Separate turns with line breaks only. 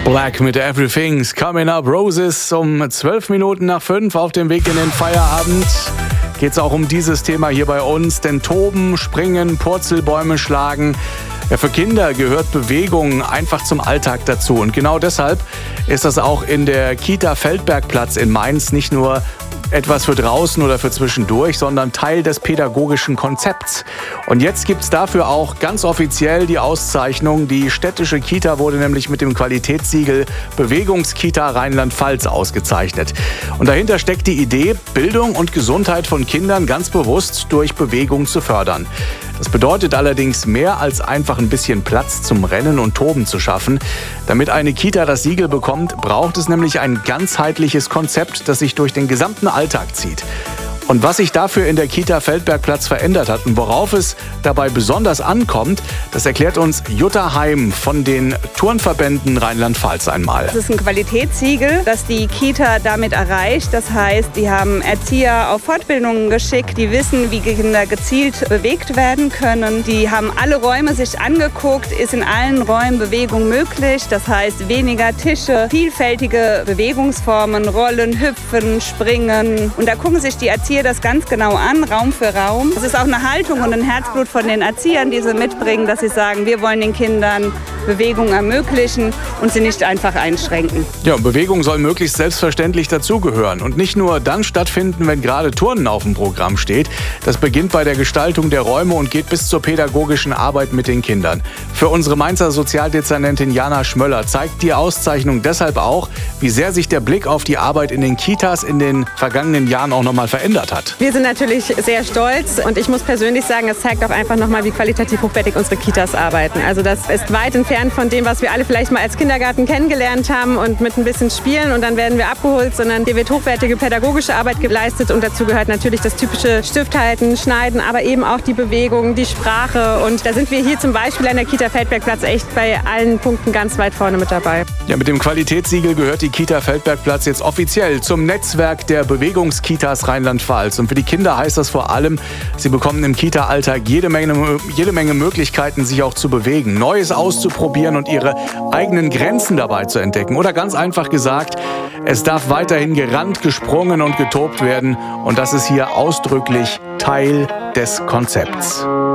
Black mit Everything's Coming Up Roses um 12 Minuten nach 5 auf dem Weg in den Feierabend. Geht es auch um dieses Thema hier bei uns, denn Toben, Springen, Purzelbäume schlagen. Ja, für Kinder gehört Bewegung einfach zum Alltag dazu. Und genau deshalb ist das auch in der Kita Feldbergplatz in Mainz nicht nur etwas für draußen oder für zwischendurch, sondern Teil des pädagogischen Konzepts. Und jetzt gibt es dafür auch ganz offiziell die Auszeichnung. Die städtische Kita wurde nämlich mit dem Qualitätssiegel Bewegungskita Rheinland-Pfalz ausgezeichnet. Und dahinter steckt die Idee, Bildung und Gesundheit von Kindern ganz bewusst durch Bewegung zu fördern. Das bedeutet allerdings mehr als einfach ein bisschen Platz zum Rennen und Toben zu schaffen. Damit eine Kita das Siegel bekommt, braucht es nämlich ein ganzheitliches Konzept, das sich durch den gesamten Alltag zieht. Und was sich dafür in der Kita Feldbergplatz verändert hat und worauf es dabei besonders ankommt, das erklärt uns Jutta Heim von den Turnverbänden Rheinland-Pfalz einmal.
Das ist ein Qualitätssiegel, das die Kita damit erreicht. Das heißt, die haben Erzieher auf Fortbildungen geschickt, die wissen, wie Kinder gezielt bewegt werden können. Die haben alle Räume sich angeguckt, ist in allen Räumen Bewegung möglich. Das heißt, weniger Tische, vielfältige Bewegungsformen, Rollen, Hüpfen, Springen. Und da gucken sich die Erzieher das ganz genau an, Raum für Raum. Es ist auch eine Haltung und ein Herzblut von den Erziehern, die sie mitbringen, dass sie sagen, wir wollen den Kindern Bewegung ermöglichen und sie nicht einfach einschränken.
Ja, Bewegung soll möglichst selbstverständlich dazugehören und nicht nur dann stattfinden, wenn gerade Turnen auf dem Programm steht. Das beginnt bei der Gestaltung der Räume und geht bis zur pädagogischen Arbeit mit den Kindern. Für unsere Mainzer Sozialdezernentin Jana Schmöller zeigt die Auszeichnung deshalb auch, wie sehr sich der Blick auf die Arbeit in den Kitas in den vergangenen Jahren auch nochmal verändert hat.
Wir sind natürlich sehr stolz und ich muss persönlich sagen, es zeigt auch einfach nochmal, wie qualitativ hochwertig unsere Kitas arbeiten. Also das ist weit entfernt von dem, was wir alle vielleicht mal als Kindergarten kennengelernt haben und mit ein bisschen Spielen und dann werden wir abgeholt, sondern hier wird hochwertige pädagogische Arbeit geleistet und dazu gehört natürlich das typische Stifthalten, Schneiden, aber eben auch die Bewegung, die Sprache und da sind wir hier zum Beispiel an der Kita Feldbergplatz echt bei allen Punkten ganz weit vorne mit dabei.
Ja, mit dem Qualitätssiegel gehört die Kita Feldbergplatz jetzt offiziell zum Netzwerk der Bewegungskitas Rheinland-Pfalz. Und für die Kinder heißt das vor allem, sie bekommen im Kita-Alltag jede Menge Möglichkeiten, sich auch zu bewegen, Neues auszuprobieren und ihre eigenen Grenzen dabei zu entdecken. Oder ganz einfach gesagt, es darf weiterhin gerannt, gesprungen und getobt werden. Und das ist hier ausdrücklich Teil des Konzepts.